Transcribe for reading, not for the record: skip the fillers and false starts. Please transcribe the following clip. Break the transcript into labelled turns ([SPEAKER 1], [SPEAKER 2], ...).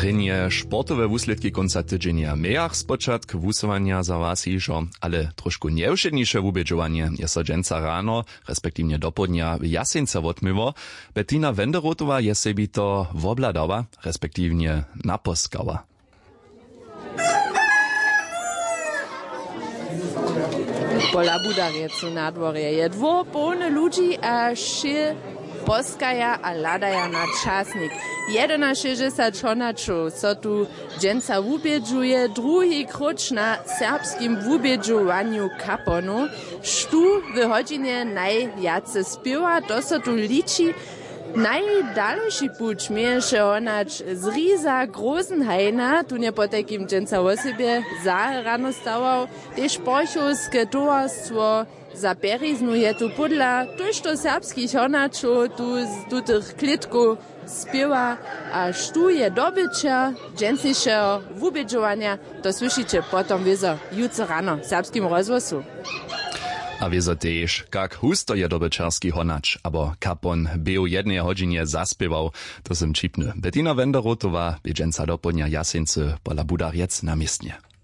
[SPEAKER 1] Prynje sportowe wusledki konca tydzienia mejach spočatk wusowania za was iżo, ale troszkę nieuszedniejsze wubědžovanie je so dženca rano, respektivnie dopodnia w Jasence wotmyło. Bettina Wenderotowa je sebi to wobladała, respektivnie naposkała.
[SPEAKER 2] Pola Budarjecu na dworje je dwóch pełne ludzi a šil poskaja a ladaja na časnik. 61 honačov so tu dženca wubědžuje, drugi kruč na serbskim wubědžovanju kaponu. Štu w hodźinie najjace spiewa, to so tu liči. Najdalszy puć mieješe honacz z Riza Grosenheina, tu nie po takim dženca o sobie za rano stawał, tež porchovske towarstwo za Beriznu je tu podla, tuž to serbskich honačov tu tych klitków spiewa, a štu je dobyča džencnišeho wubědžovania, to słyszycie potom wiezo jutro rano w serbskim rozwosu.
[SPEAKER 1] A wiezo tež, kak husto je dobečarski honacz, abo kapon był jednej hodzinie zaspiewał, to sem čipny. Bettina Wenderotowa, bědženca dopodnia Jasence pola Budarjec na miestnie.